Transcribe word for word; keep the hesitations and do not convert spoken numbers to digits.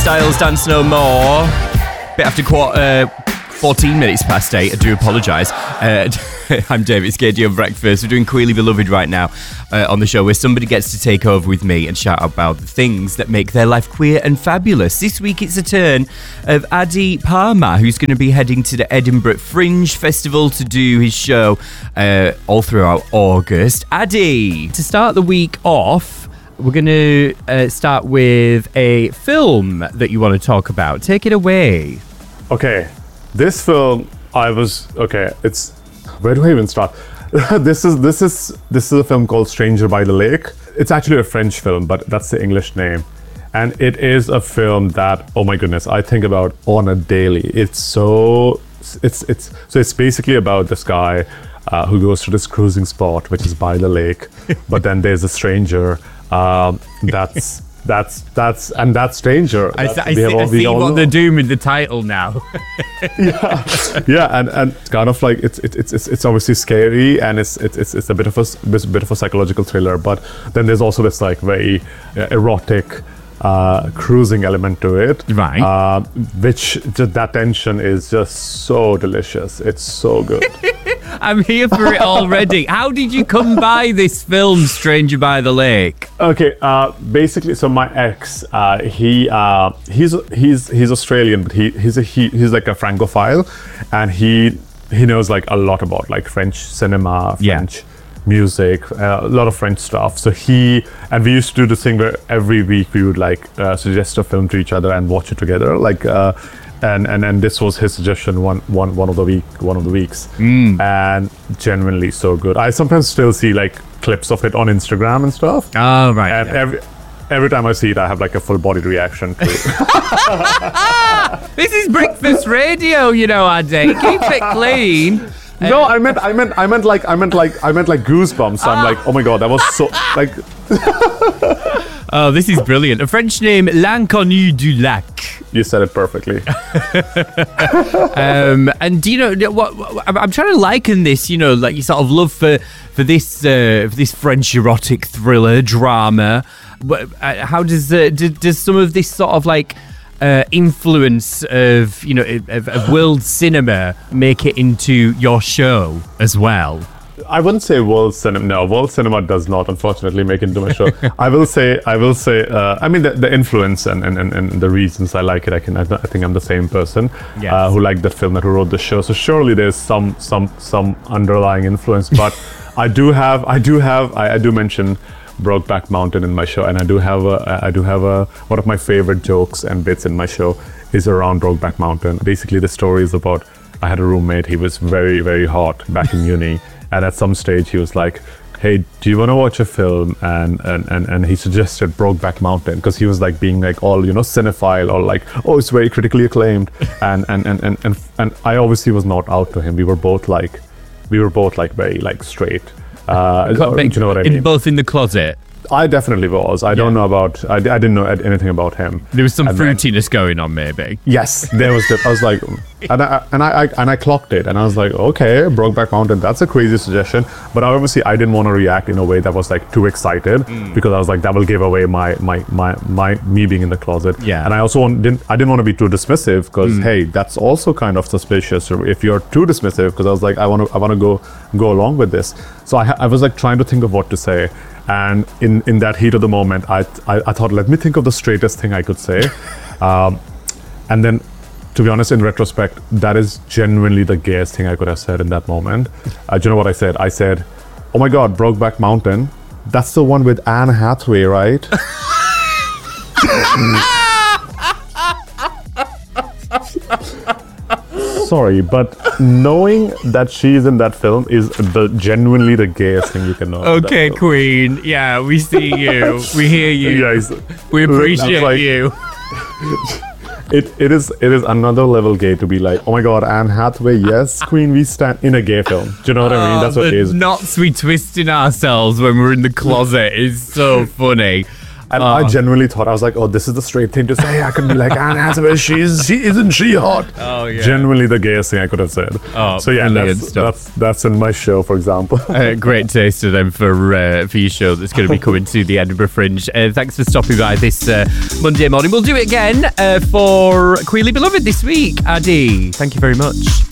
Styles, Dance No More. Bit after quarter, uh, fourteen minutes past eight. I do apologise. Uh, I'm David Skady on Breakfast. We're doing Queerly Beloved right now uh, on the show, where somebody gets to take over with me and shout about the things that make their life queer and fabulous. This week it's a turn of Addy Palmer, who's going to be heading to the Edinburgh Fringe Festival to do his show uh, all throughout August. Addy, to start the week off, we're going to uh, start with a film that you want to talk about. Take it away. Okay, this film, I was okay. It's where do I even start? this is this is this is a film called Stranger by the Lake. It's actually a French film, but that's the English name, and it is a film that, oh my goodness, I think about on a daily. It's so it's it's so it's basically about this guy uh, who goes to this cruising spot, which is by the lake, but then there's a stranger. Um, that's that's that's and that stranger. I, th- I see, all, I see what know. They're doing with the title now. yeah, yeah, and, and it's kind of like it's it's it's it's obviously scary, and it's it's it's, it's a bit of a it's a bit of a psychological thriller. But then there's also this like very uh, erotic uh, cruising element to it, right? Uh, which just, that tension is just so delicious. It's so good. I'm here for it already. How did you come by this film, Stranger by the Lake? Okay, uh, basically, so my ex, uh, he uh, he's he's he's Australian, but he he's a he, he's like a Francophile, and he he knows like a lot about like French cinema, French yeah. music, uh, a lot of French stuff. So he and we used to do this thing where every week we would like uh, suggest a film to each other and watch it together, like. Uh, And, and and this was his suggestion one one one of the week one of the weeks, mm. and genuinely so good. I sometimes still see like clips of it on Instagram and stuff. Oh right. And yeah. every every time I see it, I have like a full bodied reaction to it. This is breakfast radio, you know, Addy. Keep it clean. No, I meant I meant I meant like I meant like I meant like goosebumps. I'm like, oh my god, that was so like. Oh, this is brilliant. A French name, L'Inconnu du Lac. You said it perfectly. um, and do you know what, what? I'm trying to liken this. You know, like your sort of love for for this uh, for this French erotic thriller drama. Uh, how does uh, do, does some of this sort of like uh, influence of you know of, of world cinema make it into your show as well? I wouldn't say world cinema. No, world cinema does not, unfortunately, make it into my show. I will say, I will say. Uh, I mean, the, the influence and, and, and, and the reasons I like it. I can. I, I think I'm the same person yes. uh, who liked that film, that who wrote the show. So surely there's some some some underlying influence. But I do have. I do have. I, I do mention Brokeback Mountain in my show, and I do have a. I do have a. One of my favorite jokes and bits in my show is around Brokeback Mountain. Basically, the story is about. I had a roommate. He was very very hot back in uni. And at some stage, he was like, hey, do you want to watch a film? And and, and, and he suggested Brokeback Mountain because he was like being like all, you know, cinephile or like, oh, it's very critically acclaimed. And and, and, and, and and I obviously was not out to him. We were both like, we were both like very like straight. Uh, do you know what I mean? In, both in the closet. I definitely was. I yeah. don't know about. I, I didn't know anything about him. There was some and fruitiness then, going on, maybe. Yes, there was. The, I was like, and I and I, I and I clocked it, and I was like, okay, Brokeback Mountain. That's a crazy suggestion. But obviously, I didn't want to react in a way that was like too excited mm. because I was like, that will give away my my my my me being in the closet. Yeah. And I also want, didn't. I didn't want to be too dismissive because mm. hey, that's also kind of suspicious. If you're too dismissive, because I was like, I want to I want to go go along with this. So I I was like trying to think of what to say. And in, in that heat of the moment, I, I I thought, let me think of the straightest thing I could say. Um, and then, to be honest, in retrospect, that is genuinely the gayest thing I could have said in that moment. Uh, do you know what I said? I said, oh my God, Brokeback Mountain. That's the one with Anne Hathaway, right? Sorry, but knowing that she's in that film is the genuinely the gayest thing you can know. Okay, Queen. Yeah, we see you. We hear you. Yes. We appreciate like, you. It it is it is another level gay to be like, oh my God, Anne Hathaway, yes, Queen, we stand in a gay film. Do you know what oh, I mean? That's what it is. The knots we twist in ourselves when we're in the closet is so funny. And Oh. I genuinely thought, I was like, oh, this is the straight thing to say. I can be like, Anne Hathaway, she's, she, isn't she hot? Oh, yeah. Genuinely the gayest thing I could have said. Oh, so yeah, brilliant that's, stuff. that's, that's in my show, for example. Uh, great taster then for uh, for your show that's going to be coming to the Edinburgh Fringe. Uh, thanks for stopping by this uh, Monday morning. We'll do it again uh, for Queerly Beloved this week. Addy, thank you very much.